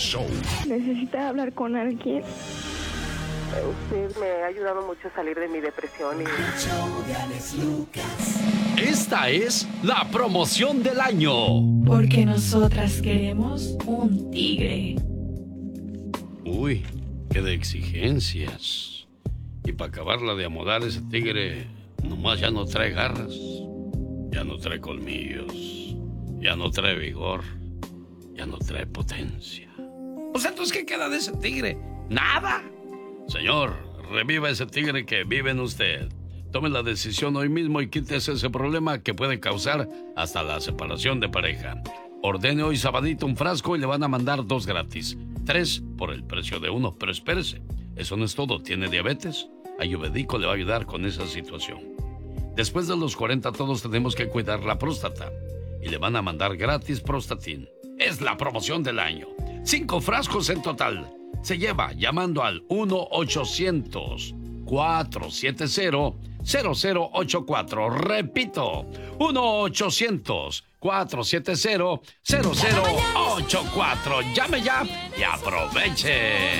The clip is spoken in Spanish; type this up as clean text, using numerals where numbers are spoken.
Show. Necesita hablar con alguien. Usted me ha ayudado mucho a salir de mi depresión. El show de Alex Lucas. Esta es la promoción del año. Porque nosotras queremos un tigre. Uy, qué de exigencias. Y para acabarla de amodar, ese tigre nomás ya no trae garras, ya no trae colmillos, ya no trae vigor, ya no trae potencia. Pues entonces, ¿qué queda de ese tigre? ¡Nada! Señor, reviva ese tigre que vive en usted. Tome la decisión hoy mismo y quítese ese problema que puede causar hasta la separación de pareja. Ordene hoy sabadito un frasco y le van a mandar 2 gratis. 3 por el precio de 1. Pero espérese, eso no es todo. ¿Tiene diabetes? Ayurvédico le va a ayudar con esa situación. Después de los 40 todos tenemos que cuidar la próstata. Y le van a mandar gratis Prostatin. Es la promoción del año. 5 frascos en total. Se lleva llamando al 1-800-470-0084. Repito, 1-800-470-0084. Llame ya y aproveche.